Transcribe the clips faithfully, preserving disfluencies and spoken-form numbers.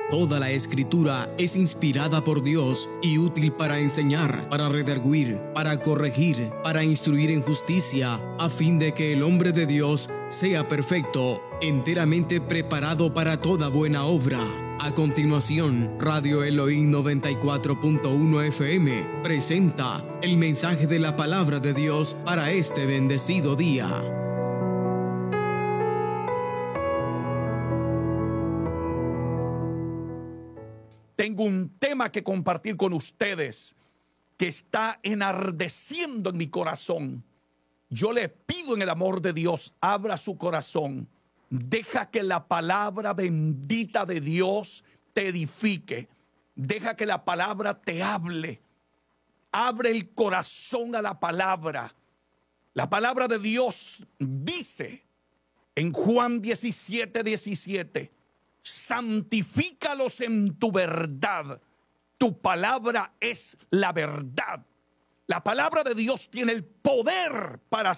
Toda la Escritura es inspirada por Dios y útil para enseñar, para redarguir, para corregir, para instruir en justicia, a fin de que el hombre de Dios sea perfecto, enteramente preparado para toda buena obra. A continuación, Radio Elohim noventa y cuatro punto uno F M presenta el mensaje de la palabra de Dios para este bendecido día. Tengo un tema que compartir con ustedes que está enardeciendo en mi corazón. Yo le pido en el amor de Dios, abra su corazón. Deja que la palabra bendita de Dios te edifique. Deja que la palabra te hable. Abre el corazón a la palabra. La palabra de Dios dice en Juan diecisiete, diecisiete. Santifícalos en tu verdad. Tu palabra es la verdad. La palabra de Dios tiene el poder para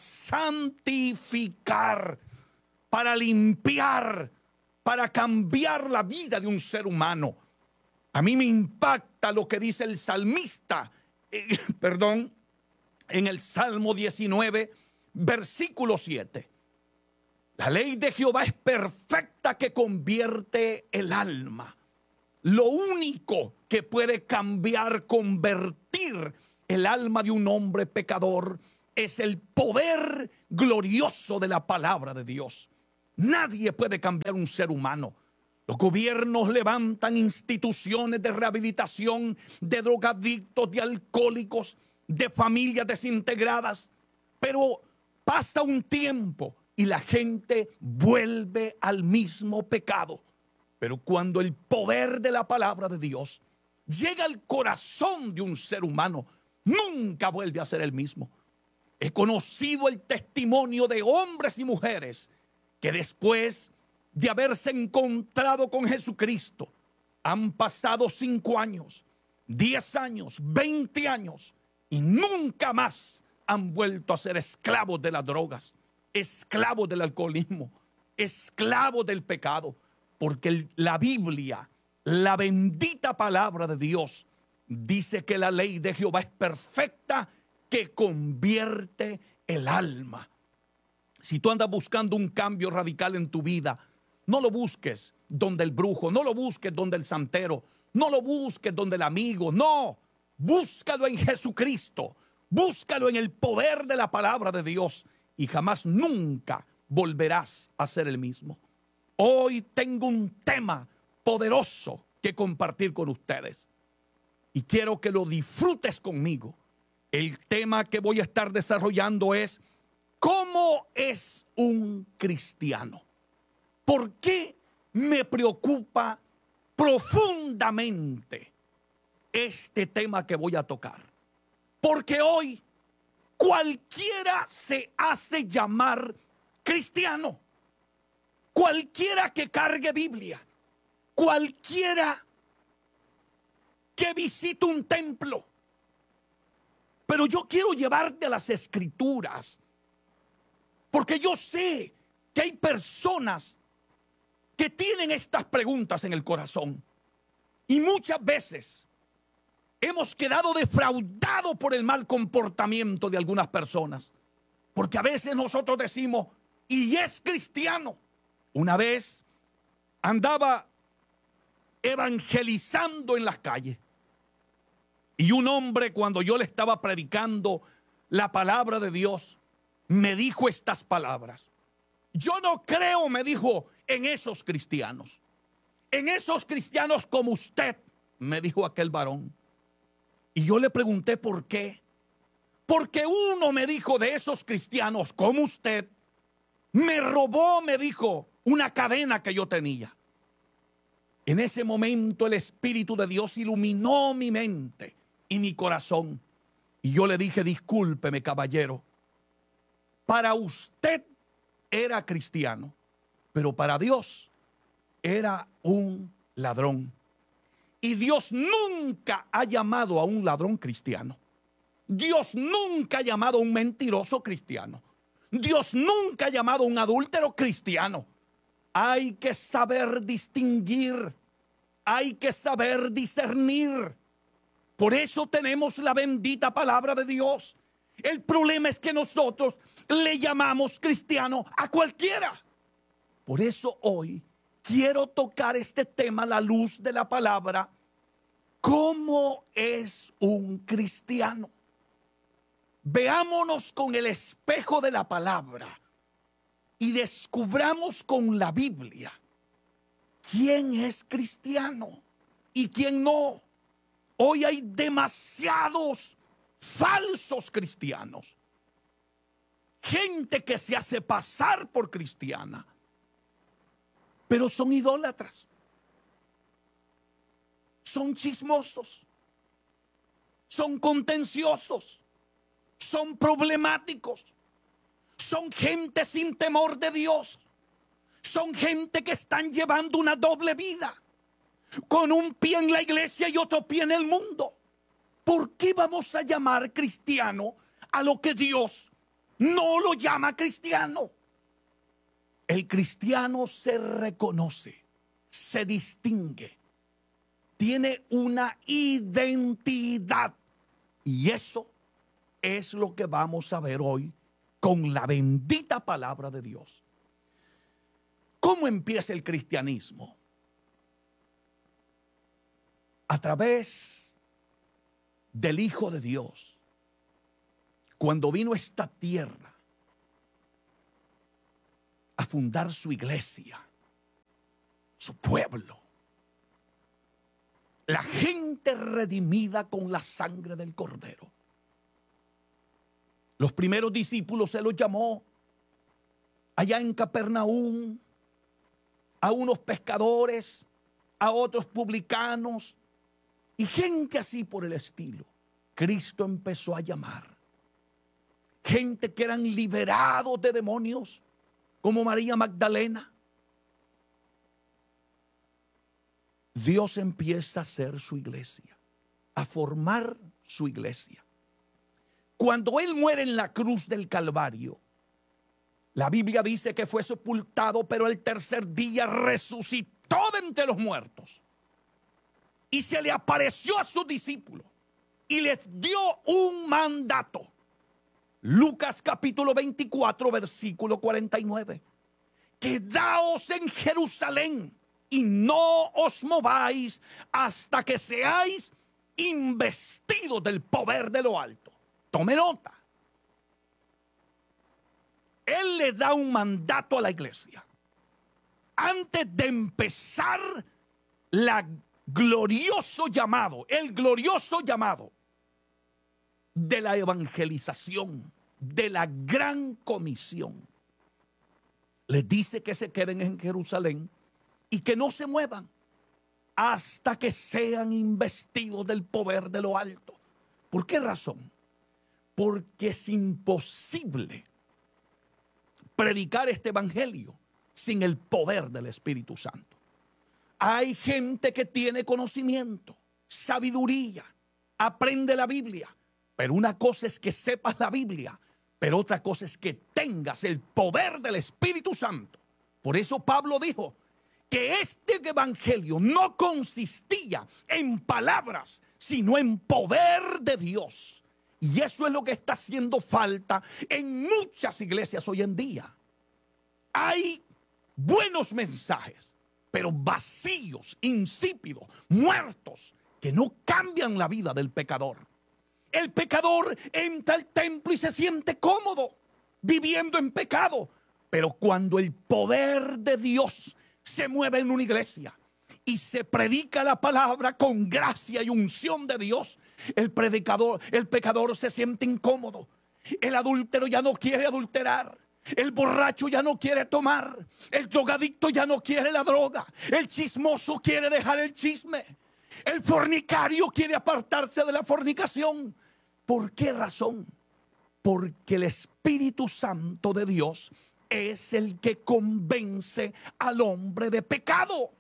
santificar, para limpiar, para cambiar la vida de un ser humano. A mí me impacta lo que dice el salmista, eh, perdón, en el Salmo diecinueve, versículo siete. La ley de Jehová es perfecta que convierte el alma. Lo único que puede cambiar, convertir el alma de un hombre pecador es el poder glorioso de la palabra de Dios. Nadie puede cambiar un ser humano. Los gobiernos levantan instituciones de rehabilitación de drogadictos, de alcohólicos, de familias desintegradas. Pero pasa un tiempo y la gente vuelve al mismo pecado. Pero cuando el poder de la palabra de Dios llega al corazón de un ser humano, nunca vuelve a ser el mismo. He conocido el testimonio de hombres y mujeres que después de haberse encontrado con Jesucristo, han pasado cinco años, diez años, veinte años y nunca más han vuelto a ser esclavos de las drogas, esclavos del alcoholismo, esclavos del pecado, porque el, la Biblia, la bendita palabra de Dios, dice que la ley de Jehová es perfecta, que convierte el alma. Si tú andas buscando un cambio radical en tu vida, no lo busques donde el brujo, no lo busques donde el santero, no lo busques donde el amigo, no, búscalo en Jesucristo, búscalo en el poder de la palabra de Dios. Y jamás, nunca volverás a ser el mismo. Hoy tengo un tema poderoso que compartir con ustedes. Y quiero que lo disfrutes conmigo. El tema que voy a estar desarrollando es: ¿cómo es un cristiano? ¿Por qué me preocupa profundamente este tema que voy a tocar? Porque hoy cualquiera se hace llamar cristiano. Cualquiera que cargue Biblia. Cualquiera que visite un templo. Pero yo quiero llevarte a las Escrituras. Porque yo sé que hay personas que tienen estas preguntas en el corazón. Y muchas veces hemos quedado defraudados por el mal comportamiento de algunas personas. Porque a veces nosotros decimos, y es cristiano. Una vez andaba evangelizando en las calles. Y un hombre, cuando yo le estaba predicando la palabra de Dios, me dijo estas palabras. Yo no creo, me dijo, en esos cristianos. En esos cristianos como usted, me dijo aquel varón. Y yo le pregunté por qué. Porque uno, me dijo, de esos cristianos como usted, me robó, me dijo, una cadena que yo tenía. En ese momento el Espíritu de Dios iluminó mi mente y mi corazón. Y yo le dije, discúlpeme, caballero. Para usted era cristiano, pero para Dios era un ladrón. Y Dios nunca ha llamado a un ladrón cristiano. Dios nunca ha llamado a un mentiroso cristiano. Dios nunca ha llamado a un adúltero cristiano. Hay que saber distinguir hay que saber discernir. Por eso tenemos la bendita palabra de Dios. El problema es que nosotros le llamamos cristiano a cualquiera. Por eso hoy quiero tocar este tema a la luz de la palabra. ¿Cómo es un cristiano? Veámonos con el espejo de la palabra y descubramos con la Biblia quién es cristiano y quién no. Hoy hay demasiados falsos cristianos. Gente que se hace pasar por cristiana, pero son idólatras. Son chismosos. Son contenciosos. Son problemáticos. Son gente sin temor de Dios. Son gente que están llevando una doble vida, con un pie en la iglesia y otro pie en el mundo. ¿Por qué vamos a llamar cristiano a lo que Dios no lo llama cristiano? El cristiano se reconoce, se distingue, tiene una identidad, y eso es lo que vamos a ver hoy con la bendita palabra de Dios. ¿Cómo empieza el cristianismo? A través del Hijo de Dios, cuando vino a esta tierra a fundar su iglesia, su pueblo, la gente redimida con la sangre del Cordero. Los primeros discípulos se los llamó allá en Capernaum a unos pescadores, a otros publicanos y gente así por el estilo. Cristo empezó a llamar gente que eran liberados de demonios, como María Magdalena. Dios empieza a hacer su iglesia, a formar su iglesia. Cuando Él muere en la cruz del Calvario, la Biblia dice que fue sepultado, pero el tercer día resucitó de entre los muertos. Y se le apareció a sus discípulos y les dio un mandato. Lucas capítulo veinticuatro, versículo cuarenta y nueve. Quedaos en Jerusalén y no os mováis hasta que seáis investidos del poder de lo alto. Tome nota. Él le da un mandato a la iglesia antes de empezar la glorioso llamado, el glorioso llamado de la evangelización, de la gran comisión. Les dice que se queden en Jerusalén y que no se muevan hasta que sean investidos del poder de lo alto. ¿Por qué razón? Porque es imposible predicar este evangelio sin el poder del Espíritu Santo. Hay gente que tiene conocimiento, sabiduría, aprende la Biblia, pero una cosa es que sepas la Biblia, pero otra cosa es que tengas el poder del Espíritu Santo. Por eso Pablo dijo que este evangelio no consistía en palabras, sino en poder de Dios. Y eso es lo que está haciendo falta en muchas iglesias hoy en día. Hay buenos mensajes, pero vacíos, insípidos, muertos, que no cambian la vida del pecador. El pecador entra al templo y se siente cómodo viviendo en pecado. Pero cuando el poder de Dios se mueve en una iglesia y se predica la palabra con gracia y unción de Dios, el predicador, el pecador se siente incómodo. El adúltero ya no quiere adulterar. El borracho ya no quiere tomar. El drogadicto ya no quiere la droga. El chismoso quiere dejar el chisme. El fornicario quiere apartarse de la fornicación. ¿Por qué razón? Porque el Espíritu Santo de Dios es el que convence al hombre de pecado.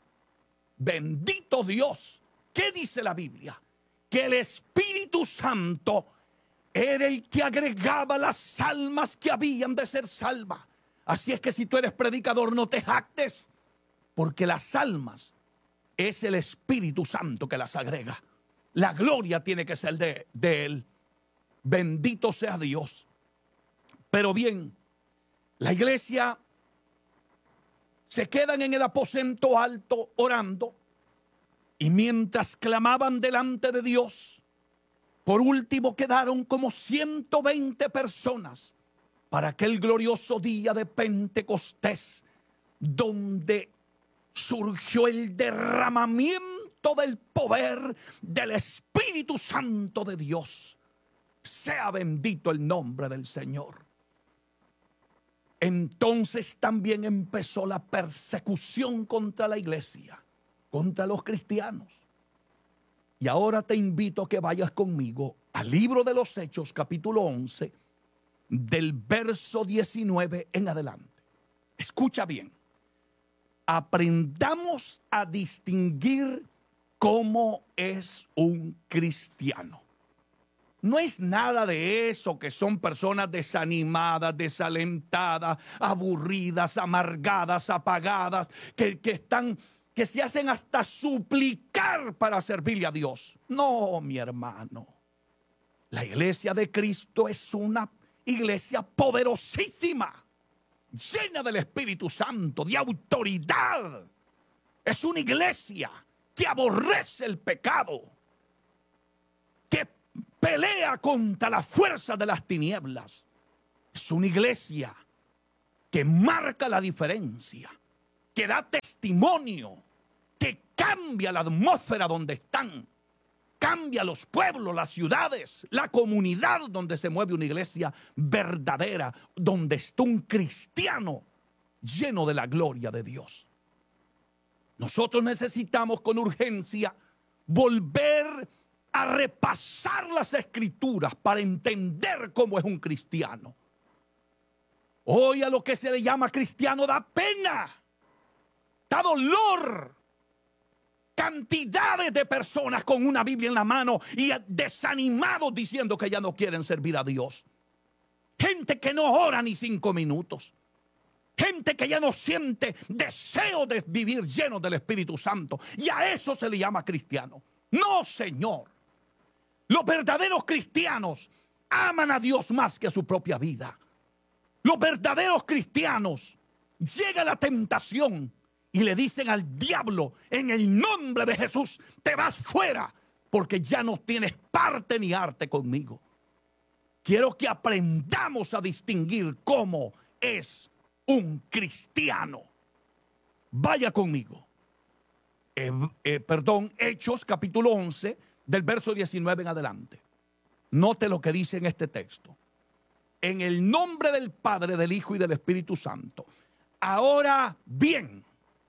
Bendito Dios. ¿Qué dice la Biblia? Que el Espíritu Santo era el que agregaba las almas que habían de ser salvas. Así es que si tú eres predicador, no te jactes, porque las almas es el Espíritu Santo que las agrega. La gloria tiene que ser de, de Él. Bendito sea Dios. Pero bien, la iglesia se quedan en el aposento alto orando, y mientras clamaban delante de Dios, por último quedaron como ciento veinte personas para aquel glorioso día de Pentecostés, donde surgió el derramamiento del poder del Espíritu Santo de Dios. Sea bendito el nombre del Señor. Entonces también empezó la persecución contra la iglesia, contra los cristianos. Y ahora te invito a que vayas conmigo al libro de los Hechos, capítulo once, del verso diecinueve en adelante. Escucha bien. Aprendamos a distinguir cómo es un cristiano. No es nada de eso que son personas desanimadas, desalentadas, aburridas, amargadas, apagadas, que, que están, que se hacen hasta suplicar para servirle a Dios. No, mi hermano. La iglesia de Cristo es una iglesia poderosísima, llena del Espíritu Santo, de autoridad. Es una iglesia que aborrece el pecado, que pelea contra la fuerza de las tinieblas. Es una iglesia que marca la diferencia, que da testimonio, que cambia la atmósfera donde están, cambia los pueblos, las ciudades, la comunidad donde se mueve una iglesia verdadera, donde está un cristiano lleno de la gloria de Dios. Nosotros necesitamos con urgencia volver a repasar las escrituras para entender cómo es un cristiano. Hoy a lo que se le llama cristiano da pena, da dolor. Cantidades de personas con una Biblia en la mano y desanimados diciendo que ya no quieren servir a Dios. Gente que no ora ni cinco minutos. Gente que ya no siente deseo de vivir lleno del Espíritu Santo. Y a eso se le llama cristiano. No, Señor. Los verdaderos cristianos aman a Dios más que a su propia vida. Los verdaderos cristianos llega la tentación y le dicen al diablo, en el nombre de Jesús, te vas fuera, porque ya no tienes parte ni arte conmigo. Quiero que aprendamos a distinguir cómo es un cristiano. Vaya conmigo. Eh, eh, perdón, Hechos capítulo once, del verso diecinueve en adelante. Note lo que dice en este texto. En el nombre del Padre, del Hijo y del Espíritu Santo. Ahora bien,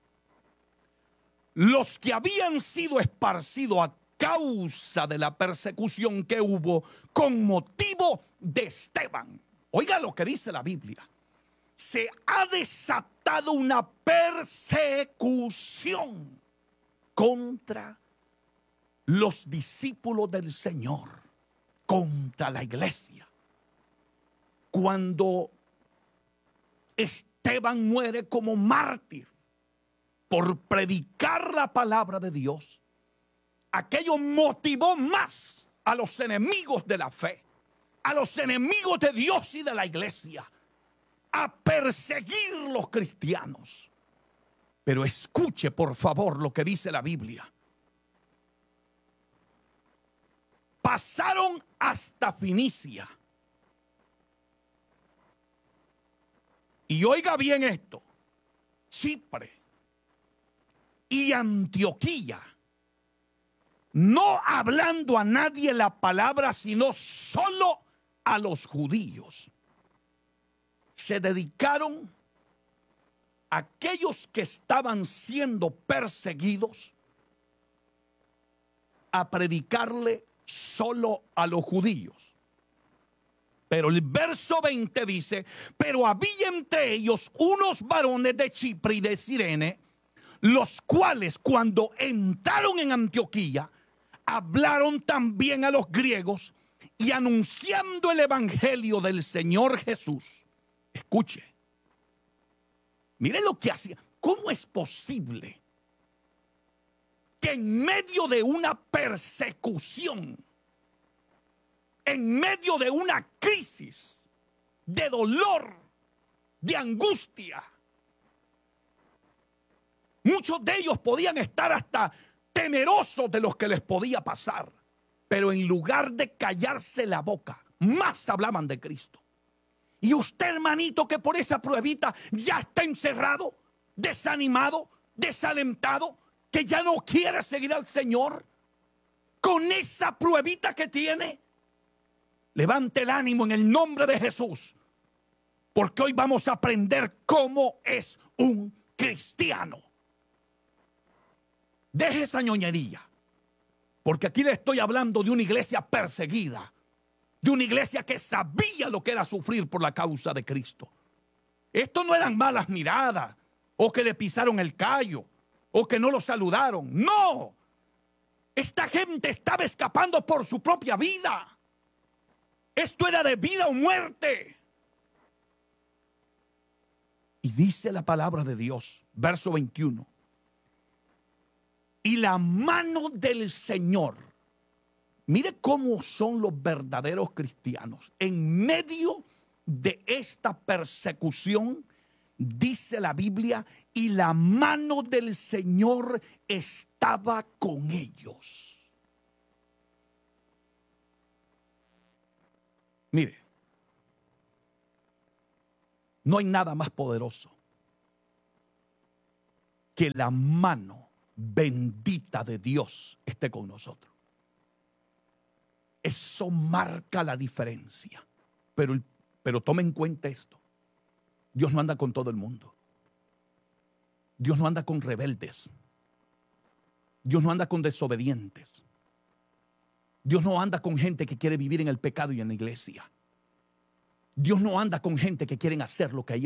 los que habían sido esparcidos a causa de la persecución que hubo con motivo de Esteban. Oiga lo que dice la Biblia. Se ha desatado una persecución contra los discípulos del Señor, contra la iglesia. Cuando Esteban muere como mártir por predicar la palabra de Dios, aquello motivó más a los enemigos de la fe, a los enemigos de Dios y de la iglesia, a perseguir los cristianos. Pero escuche por favor lo que dice la Biblia. Pasaron hasta Finicia. Y oiga bien esto, Chipre y Antioquía, no hablando a nadie la palabra, sino solo a los judíos. Se dedicaron a aquellos que estaban siendo perseguidos a predicarle solo a los judíos. Pero el verso veinte dice, pero había entre ellos unos varones de Chipre y de Cirene, los cuales cuando entraron en Antioquía, hablaron también a los griegos y anunciando el evangelio del Señor Jesús. Escuche, mire lo que hacía. ¿Cómo es posible que en medio de una persecución, en medio de una crisis, de dolor, de angustia, muchos de ellos podían estar hasta temerosos de lo que les podía pasar, pero en lugar de callarse la boca, más hablaban de Cristo. Y usted, hermanito, que por esa pruebita ya está encerrado, desanimado, desalentado, que ya no quiere seguir al Señor, con esa pruebita que tiene, levante el ánimo en el nombre de Jesús, porque hoy vamos a aprender cómo es un cristiano. Deje esa ñoñería, porque aquí le estoy hablando de una iglesia perseguida, de una iglesia que sabía lo que era sufrir por la causa de Cristo. Esto no eran malas miradas, o que le pisaron el callo, o que no lo saludaron. No, esta gente estaba escapando por su propia vida. Esto era de vida o muerte. Y dice la palabra de Dios, verso veintiuno. Y la mano del Señor, mire cómo son los verdaderos cristianos. En medio de esta persecución, dice la Biblia, y la mano del Señor estaba con ellos. Mire, no hay nada más poderoso que la mano bendita de Dios esté con nosotros. Eso marca la diferencia. Pero, pero tome en cuenta esto. Dios no anda con todo el mundo. Dios no anda con rebeldes. Dios no anda con desobedientes. Dios no anda con gente que quiere vivir en el pecado y en la iglesia. Dios no anda con gente que quieren hacer lo que a ellos